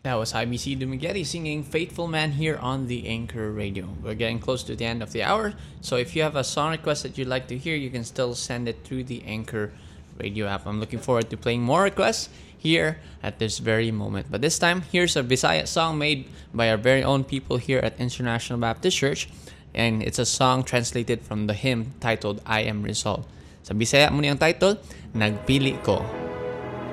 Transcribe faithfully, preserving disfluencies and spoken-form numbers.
That was I B C Dumigetti singing Faithful Man here on the Anchor Radio. We're getting close to the end of the hour, so if you have a song request that you'd like to hear, you can still send it through the Anchor Radio app. I'm looking forward to playing more requests here at this very moment. But this time, here's a Visaya song made by our very own people here at International Baptist Church, and it's a song translated from the hymn titled I Am Resolved. Sa Bisaya mo niyang title, Nagpili Ko.